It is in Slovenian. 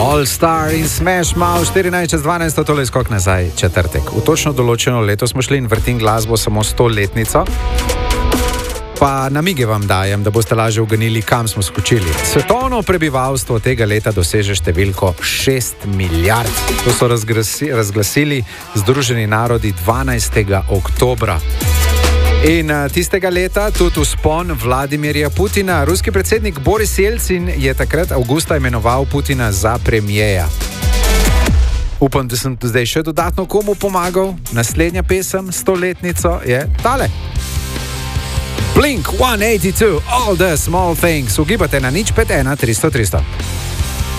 All Star in Smash Mouth 14:12, tole skok nazaj, četrtek. V točno določeno leto smo šli in vrtim glasbo samo 100-letnico. Pa namige vam dajem, da boste lažje uganili, kam smo skočili. Svetovno prebivalstvo tega leta doseže številko 6 milijard. To so razglasili Združeni narodi 12. oktobra. In tistega leta tudi vzpon Vladimirja Putina. Ruski predsednik Boris Jelcin je takrat avgusta imenoval Putina za premijeja. Upam, da sem zdaj še dodatno komu pomagal. Naslednja pesem 100-letnico je tale. Blink 182, All the Small Things. Ugibate na 051 300 300.